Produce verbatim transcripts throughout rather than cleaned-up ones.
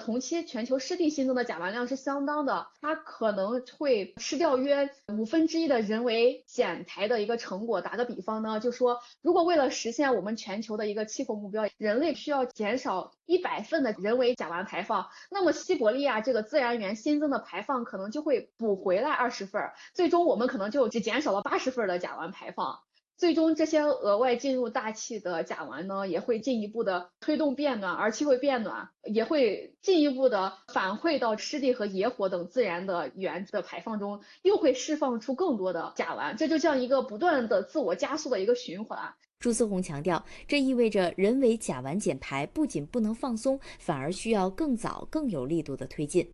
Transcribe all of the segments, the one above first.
同期全球湿地新增的甲烷量是相当的，它可能会吃掉约五分之一的人为减排的一个成果。打个比方呢，就说如果为了实现我们全球的一个气候目标，人类需要减少一百份的人为甲烷排放，那么西伯利亚这个自然源新增的排放可能就会补回来二十份，最终我们可能就只减少了八十份的甲烷排放。最终这些额外进入大气的甲烷呢，也会进一步的推动变暖，而气候变暖也会进一步的反馈到湿地和野火等自然的源的排放中，又会释放出更多的甲烷，这就像一个不断的自我加速的一个循環。 朱思宏強調，這意味着人為甲烷減排不僅不能放鬆，反而需要更早、更有力度的推進。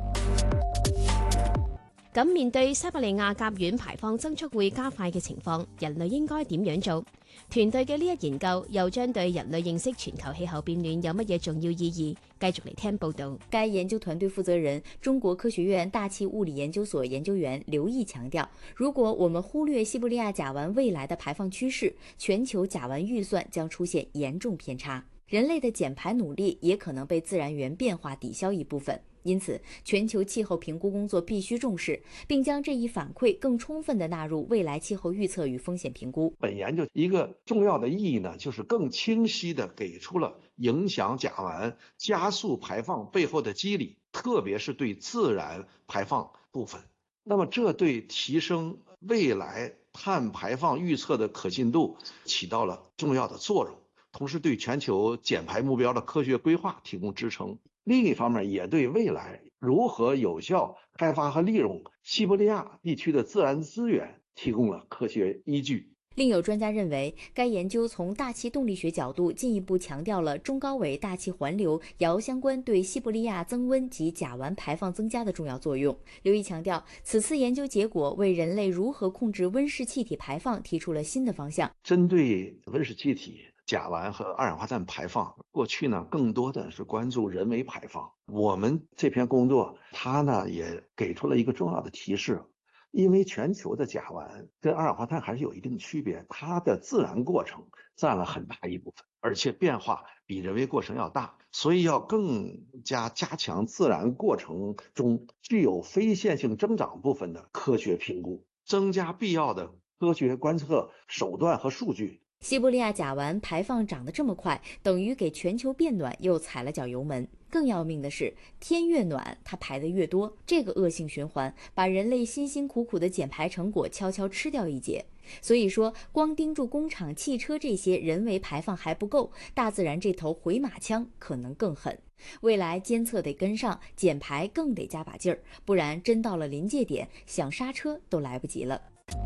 咁面對西伯利亞甲烷排放增速會加快嘅情況，人類應該點樣做？團隊嘅呢一研究又將對人類認識全球氣候變暖有乜嘢重要意義？繼續嚟聽報導。 該研究團隊負責人、中國科學院大氣物理研究所研究員劉毅強調，如果我們忽略西伯利亞甲烷未來的排放趨勢，全球甲烷預算將出現嚴重偏差，人類的減排努力也可能被自然源變化抵消一部分。因此，全球氣候評估工作必須重視，並將這一反饋更充分地納入未來氣候預測與風險評估。 本研究一個重要的意義呢，就是更清晰地給出了影響甲烷加速排放背後的機理，特別是對自然排放部分。那麼，這對提升未來碳排放預測的可信度起到了重要的作用，同時對全球減排目標的科學規劃提供支撐。另一方面，也對未來如何有效開發和利用西伯利亞地區的自然資源提供了科學依據。 另有專家認為，該研究從大氣動力學角度進一步強調了中高緯大氣環流遙相關對西伯利亞增溫及甲烷排放增加的重要作用。劉毅強調，此次研究結果為人類如何控制溫室氣體排放提出了新的方向。 針對溫室氣體、甲烷和二氧化碳排放，過去呢更多的是關注人為排放。我們這篇工作，它呢也給出了一個重要的提示，因為全球的甲烷跟二氧化碳還是有一定區別，它的自然過程佔了很大一部分，而且變化比人為過程要大，所以要更加加強自然過程中具有非線性增長部分的科學評估，增加必要的科學觀測手段和數據。 西伯利亞甲烷排放漲得這麼快，等於給全球變暖又踩了腳油門。更要命的是，天越暖，它排得越多，這個惡性循環把人類辛辛苦苦的減排成果悄悄吃掉一截。所以說，光盯住工廠、汽車這些人為排放還不夠，大自然這頭回馬槍可能更狠。未來監測得跟上，減排更得加把勁兒，不然真到了臨界點，想剎車都來不及了。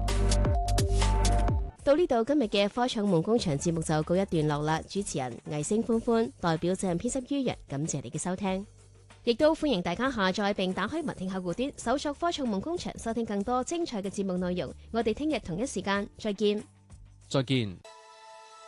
到呢度今日嘅科創夢工場節目就告一段落啦。主持人魏星歡歡代表責任編輯于洋，感謝你嘅收聽，亦都歡迎大家下載並打開文聽客戶端，搜索科創夢工場，收聽更多精彩嘅節目內容。我哋聽日同一時間再見。 再見。